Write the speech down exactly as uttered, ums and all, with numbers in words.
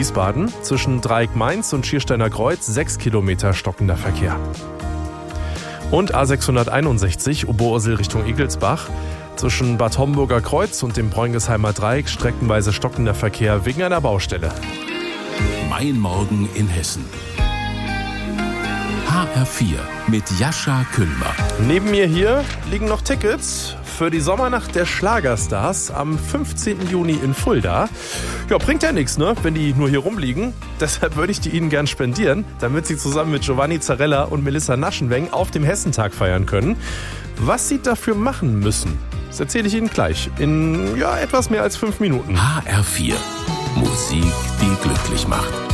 Wiesbaden. Zwischen Dreieck Mainz und Schiersteiner Kreuz sechs Kilometer stockender Verkehr. Und A sechshunderteinundsechzig Oberursel Richtung Igelsbach. Zwischen Bad Homburger Kreuz und dem Bräungesheimer Dreieck streckenweise stockender Verkehr wegen einer Baustelle. Mein Morgen in Hessen. H R vier mit Jascha Küllmer. Neben mir hier liegen noch Tickets für die Sommernacht der Schlagerstars am fünfzehnten Juni in Fulda. Ja, bringt ja nichts, ne, wenn die nur hier rumliegen. Deshalb würde ich die Ihnen gern spendieren, damit Sie zusammen mit Giovanni Zarella und Melissa Naschenweng auf dem Hessentag feiern können. Was Sie dafür machen müssen, das erzähle ich Ihnen gleich in ja, etwas mehr als fünf Minuten. H R vier. Musik, die glücklich macht.